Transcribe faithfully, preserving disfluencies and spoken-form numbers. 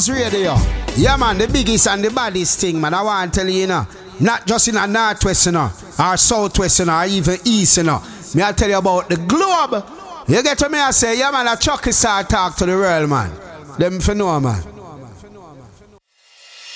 Buzz Radio. Yeah, man, the biggest and the baddest thing, man. I want to tell you, you know, not just in the northwest, you know, or southwest, you know, or even east, you know. Me I tell you about the globe. You get to me, I say, yeah, man, a Chucky star talk to the world, man. Them for know, man.